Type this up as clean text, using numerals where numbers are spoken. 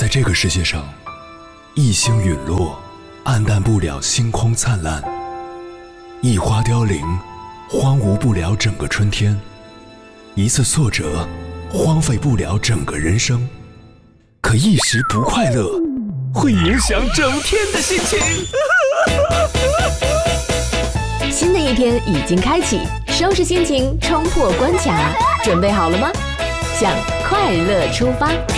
在这个世界上，一星陨落，黯淡不了星空灿烂；一花凋零，荒芜不了整个春天；一次挫折，荒废不了整个人生。可一时不快乐，会影响整天的心情。 新的一天已经开启，收拾心情，冲破关卡，准备好了吗？向快乐出发。